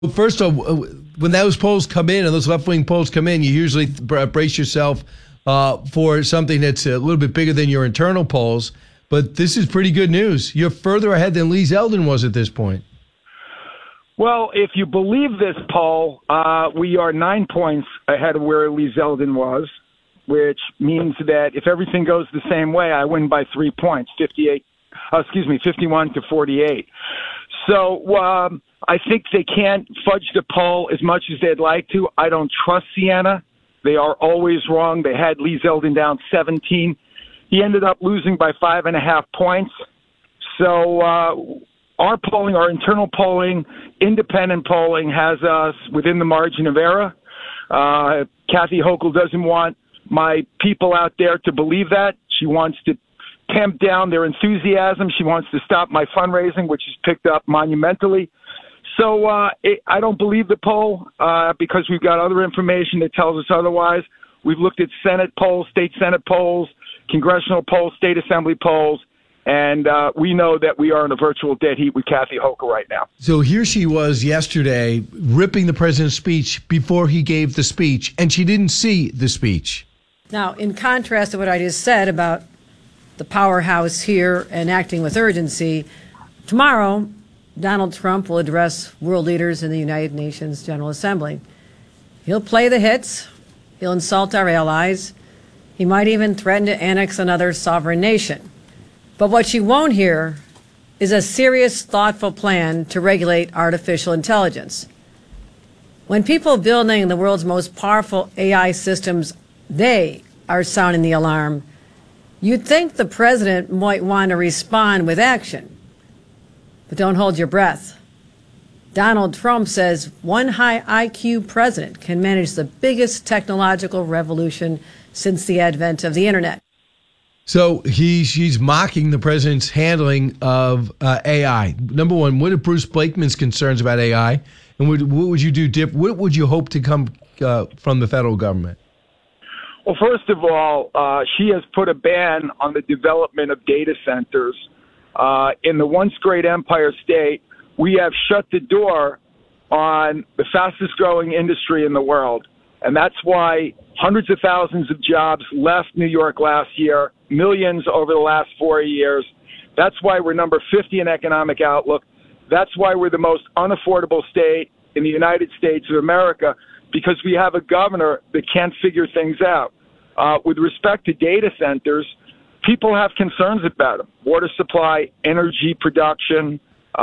First of all, when those polls come in and those left-wing polls come in, you usually brace yourself for something that's a little bit bigger than your internal polls. But this is pretty good news. You're further ahead than Lee Zeldin was at this point. Well, if you believe this poll, we are 9 points ahead of where Lee Zeldin was, which means that if everything goes the same way, I win by 3 points, 51 to 48. So I think they can't fudge the poll as much as they'd like to. I don't trust Siena. They are always wrong. They had Lee Zeldin down 17. He ended up losing by 5.5 points. So our polling, our internal polling, independent polling has us within the margin of error. Kathy Hochul doesn't want my people out there to believe that. She wants to tamp down their enthusiasm. She wants to stop my fundraising, which has picked up monumentally. So I don't believe the poll because we've got other information that tells us otherwise. We've looked at Senate polls, state Senate polls, congressional polls, state assembly polls, and we know that we are in a virtual dead heat with Kathy Hochul right now. So here she was yesterday ripping the president's speech before he gave the speech, and she didn't see the speech. Now, in contrast to what I just said about the powerhouse here and acting with urgency, tomorrow Donald Trump will address world leaders in the United Nations General Assembly. He'll play the hits. He'll insult our allies. He might even threaten to annex another sovereign nation. But what you won't hear is a serious, thoughtful plan to regulate artificial intelligence. When people building the world's most powerful AI systems, they are sounding the alarm, you'd think the president might want to respond with action. But don't hold your breath. Donald Trump says one high IQ president can manage the biggest technological revolution since the advent of the internet. So she's mocking the president's handling of AI. Number one, what are Bruce Blakeman's concerns about AI? And what would you do? What would you hope to come from the federal government? Well, first of all, she has put a ban on the development of data centers. In the once great Empire State, we have shut the door on the fastest growing industry in the world. And that's why hundreds of thousands of jobs left New York last year, millions over the last 4 years. That's why we're number 50 in economic outlook. That's why we're the most unaffordable state in the United States of America, because we have a governor that can't figure things out. With respect to data centers, people have concerns about them. Water supply, energy production,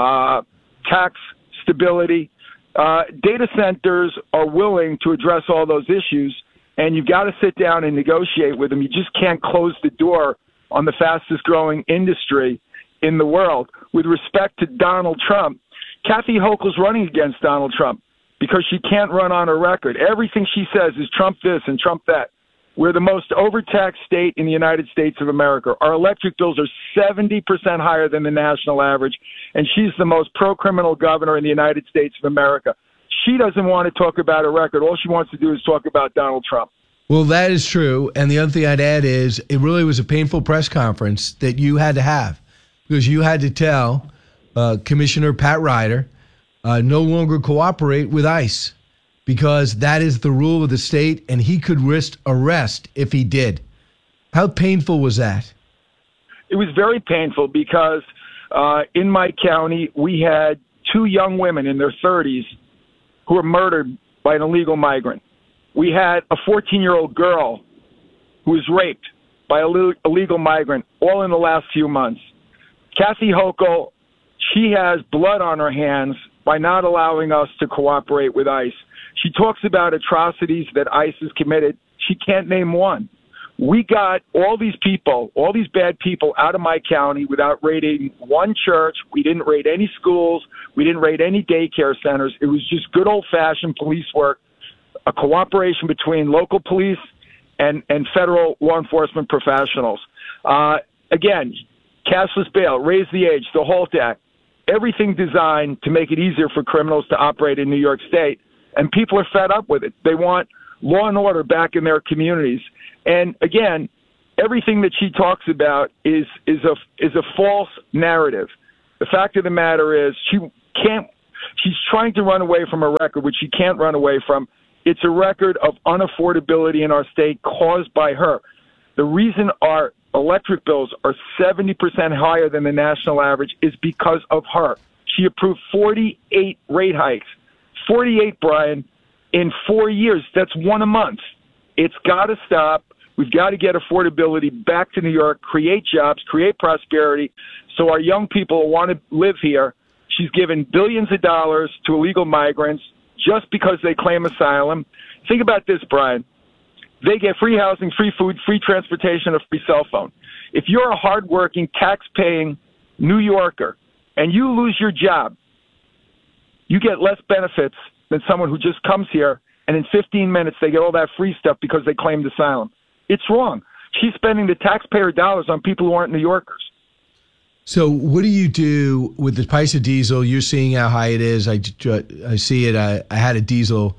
tax stability. Data centers are willing to address all those issues, and you've got to sit down and negotiate with them. You just can't close the door on the fastest growing industry in the world. With respect to Donald Trump, Kathy Hochul's running against Donald Trump because she can't run on her record. Everything she says is Trump this and Trump that. We're the most overtaxed state in the United States of America. Our electric bills are 70% higher than the national average, and she's the most pro-criminal governor in the United States of America. She doesn't want to talk about her record. All she wants to do is talk about Donald Trump. Well, that is true. And the other thing I'd add is it really was a painful press conference that you had to have because you had to tell Commissioner Pat Ryder no longer cooperate with ICE, because that is the rule of the state, and he could risk arrest if he did. How painful was that? It was very painful because in my county, we had 2 young women in their 30s who were murdered by an illegal migrant. We had a 14-year-old girl who was raped by an illegal migrant, all in the last few months. Kathy Hochul, she has blood on her hands by not allowing us to cooperate with ICE. She talks about atrocities that ICE has committed. She can't name one. We got all these people, all these bad people out of my county without raiding one church. We didn't raid any schools. We didn't raid any daycare centers. It was just good old-fashioned police work, a cooperation between local police and federal law enforcement professionals. Again, cashless bail, raise the age, the HALT Act, everything designed to make it easier for criminals to operate in New York State. And people are fed up with it. They want law and order back in their communities. And again, everything that she talks about is a false narrative. The fact of the matter is she can't She's trying to run away from a record which she can't run away from. It's a record of unaffordability in our state caused by her. The reason our electric bills are 70% higher than the national average is because of her. She approved 48 rate hikes. 48, Brian, in 4 years. That's one a month. It's got to stop. We've got to get affordability back to New York, create jobs, create prosperity, so our young people want to live here. She's given billions of dollars to illegal migrants just because they claim asylum. Think about this, Brian. They get free housing, free food, free transportation, a free cell phone. If you're a hardworking, tax-paying New Yorker and you lose your job, you get less benefits than someone who just comes here and in 15 minutes they get all that free stuff because they claimed asylum. It's wrong. She's spending the taxpayer dollars on people who aren't New Yorkers. So what do you do with the price of diesel? You're seeing how high it is. I see it. I had a diesel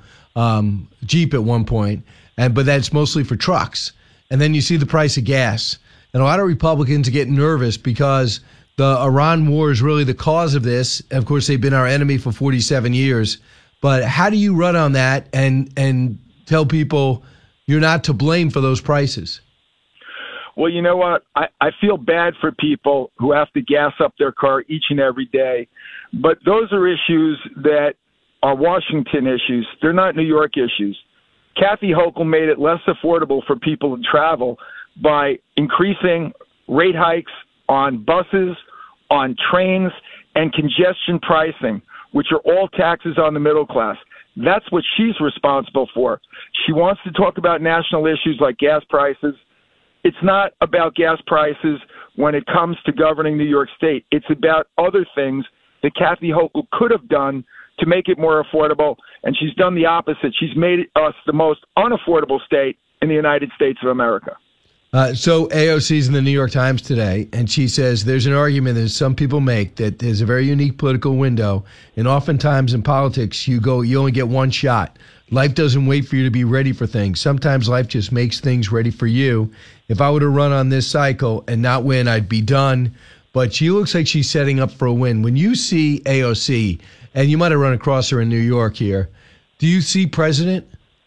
Jeep at one point, but that's mostly for trucks. And then you see the price of gas. And a lot of Republicans are getting nervous because the Iran war is really the cause of this. Of course, they've been our enemy for 47 years. But how do you run on that and tell people you're not to blame for those prices? Well, you know what? I feel bad for people who have to gas up their car each and every day. But those are issues that are Washington issues. They're not New York issues. Kathy Hochul made it less affordable for people to travel by increasing rate hikes on buses, on trains, and congestion pricing, which are all taxes on the middle class. That's what she's responsible for. She wants to talk about national issues like gas prices. It's not about gas prices when it comes to governing New York State. It's about other things that Kathy Hochul could have done to make it more affordable, and she's done the opposite. She's made us the most unaffordable state in the United States of America. So AOC's in the New York Times today, and she says there's an argument that some people make that there's a very unique political window, and oftentimes in politics you only get one shot. Life doesn't wait for you to be ready for things. Sometimes life just makes things ready for you. If I were to run on this cycle and not win, I'd be done. But she looks like she's setting up for a win. When you see AOC, and you might have run across her in New York here, do you see president?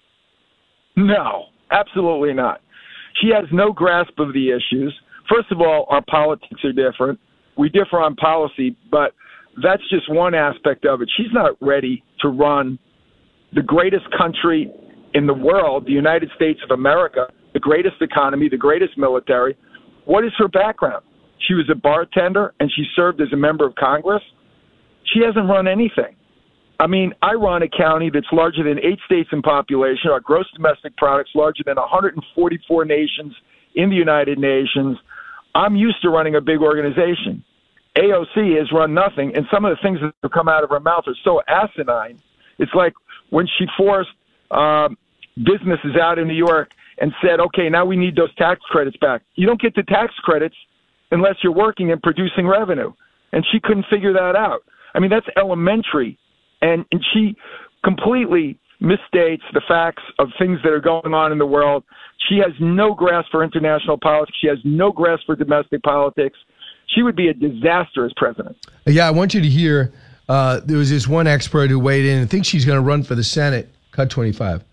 No, absolutely not. She has no grasp of the issues. First of all, our politics are different. We differ on policy, but that's just one aspect of it. She's not ready to run the greatest country in the world, the United States of America, the greatest economy, the greatest military. What is her background? She was a bartender and she served as a member of Congress. She hasn't run anything. I mean, I run a county that's larger than 8 states in population. Our gross domestic product's larger than 144 nations in the United Nations. I'm used to running a big organization. AOC has run nothing, and some of the things that have come out of her mouth are so asinine. It's like when she forced businesses out in New York and said, okay, now we need those tax credits back. You don't get the tax credits unless you're working and producing revenue. And she couldn't figure that out. I mean, that's elementary. And she completely misstates the facts of things that are going on in the world. She has no grasp for international politics. She has no grasp for domestic politics. She would be a disaster as president. Yeah, I want you to hear, there was this one expert who weighed in and thinks she's going to run for the Senate. Cut 25.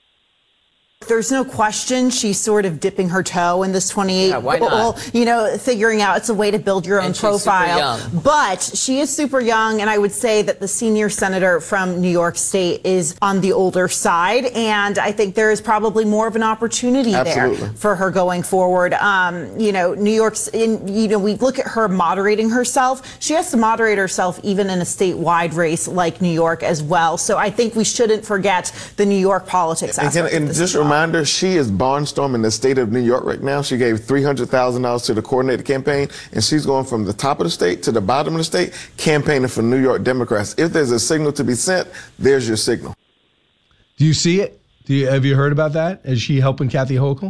There's no question she's sort of dipping her toe in this 28. Yeah, why not? Well, figuring out it's a way to build your own profile. But she is super young, and I would say that the senior senator from New York State is on the older side, and I think there is probably more of an opportunity there for her going forward. New York's we look at her moderating herself. She has to moderate herself even in a statewide race like New York as well. So I think we shouldn't forget the New York politics aspect of this. Reminder, she is barnstorming the state of New York right now. She gave $300,000 to the coordinated campaign, and she's going from the top of the state to the bottom of the state, campaigning for New York Democrats. If there's a signal to be sent, there's your signal. Do you see it? Have you heard about that? Is she helping Kathy Hochul?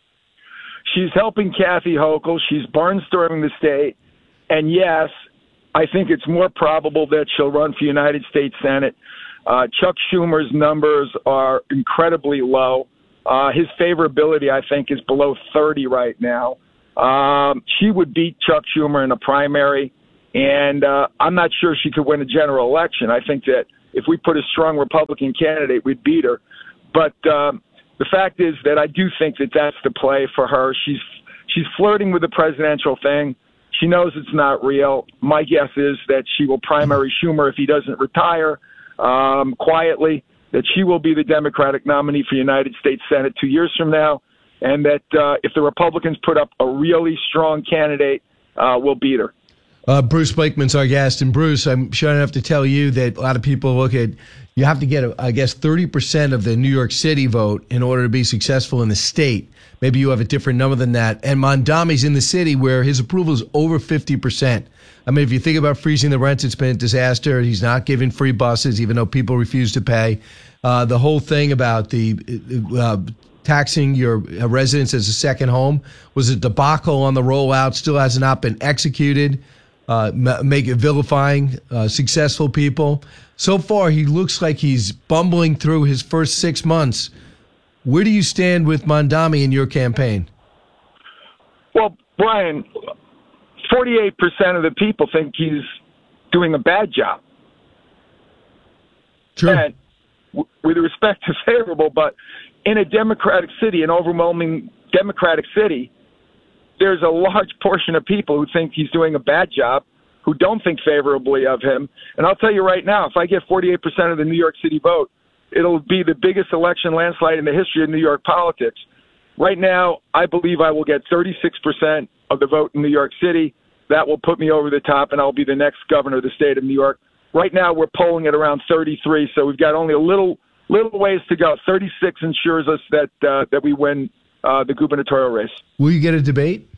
She's helping Kathy Hochul. She's barnstorming the state. And yes, I think it's more probable that she'll run for United States Senate. Chuck Schumer's numbers are incredibly low. His favorability, I think, is below 30 right now. She would beat Chuck Schumer in a primary And I'm not sure she could win a general election. I think that if we put a strong Republican candidate, we'd beat her. But the fact is that I do think that that's the play for her. She's flirting with the presidential thing. She knows it's not real. My guess is that she will primary Schumer if he doesn't retire quietly, that she will be the Democratic nominee for United States Senate 2 years from now, and that if the Republicans put up a really strong candidate, we'll beat her. Bruce Blakeman's our guest. And Bruce, I'm sure I don't have to tell you that a lot of people look at, you have to get, I guess, 30% of the New York City vote in order to be successful in the state. Maybe you have a different number than that. And Mondami's in the city where his approval is over 50%. I mean, if you think about freezing the rents, it's been a disaster. He's not giving free buses, even though people refuse to pay. The whole thing about the taxing your residents as a second home was a debacle on the rollout, still has not been executed. Make it vilifying successful people. So far, he looks like he's bumbling through his first 6 months. Where do you stand with Mondami in your campaign? Well, Brian, 48% of the people think he's doing a bad job. True. And with respect to favorable, but in a Democratic city, an overwhelming Democratic city, there's a large portion of people who think he's doing a bad job, who don't think favorably of him. And I'll tell you right now, if I get 48% of the New York City vote, it'll be the biggest election landslide in the history of New York politics. Right now, I believe I will get 36% of the vote in New York City. That will put me over the top, and I'll be the next governor of the state of New York. Right now, we're polling at around 33, so we've got only a little ways to go. 36 ensures us that we win the gubernatorial race. Will you get a debate?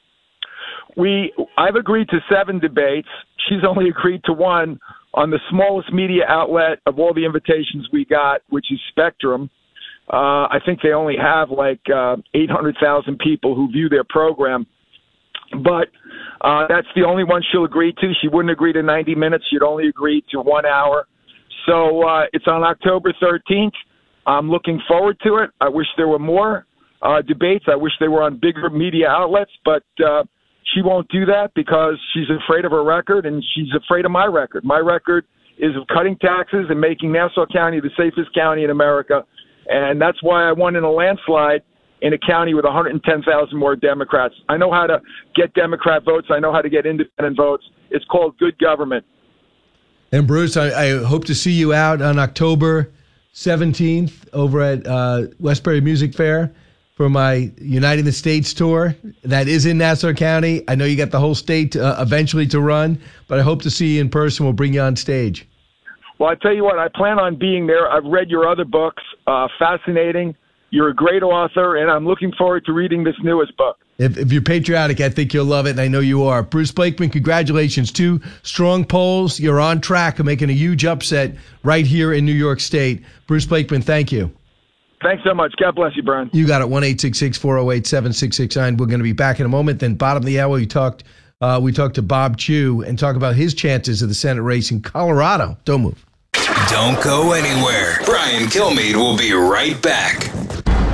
I've agreed to 7 debates. She's only agreed to 1 on the smallest media outlet of all the invitations we got, which is Spectrum. I think they only have like 800,000 people who view their program. But that's the only one she'll agree to. She wouldn't agree to 90 minutes. She'd only agree to 1 hour. So it's on October 13th. I'm looking forward to it. I wish there were more debates. I wish they were on bigger media outlets, but she won't do that because she's afraid of her record, and she's afraid of my record. My record is of cutting taxes and making Nassau County the safest county in America, and that's why I won in a landslide in a county with 110,000 more Democrats. I know how to get Democrat votes. I know how to get independent votes. It's called good government. And Bruce, I hope to see you out on October 17th over at Westbury Music Fair for my Uniting the States tour. That is in Nassau County. I know you got the whole state eventually to run, but I hope to see you in person. We'll bring you on stage. Well, I tell you what, I plan on being there. I've read your other books. Fascinating. You're a great author, and I'm looking forward to reading this newest book. If you're patriotic, I think you'll love it, and I know you are. Bruce Blakeman, congratulations. 2 strong polls. You're on track of making a huge upset right here in New York State. Bruce Blakeman, thank you. Thanks so much. God bless you, Brian. You got it. 1-866-408-7669. We're going to be back in a moment. Then bottom of the hour, we talked to Bob Chu and talk about his chances of the Senate race in Colorado. Don't move. Don't go anywhere. Brian Kilmeade will be right back.